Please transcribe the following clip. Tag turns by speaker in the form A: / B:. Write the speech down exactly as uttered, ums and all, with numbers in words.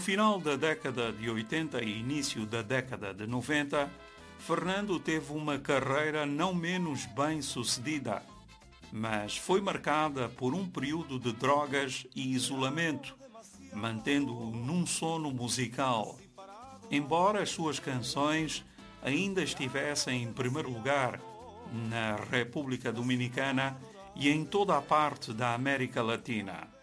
A: final da década de oitenta e início da década de noventa, Fernando teve uma carreira não menos bem-sucedida, mas foi marcada por um período de drogas e isolamento, mantendo-o num sono musical. Embora as suas canções ainda estivessem em primeiro lugar na República Dominicana e em toda a parte da América Latina.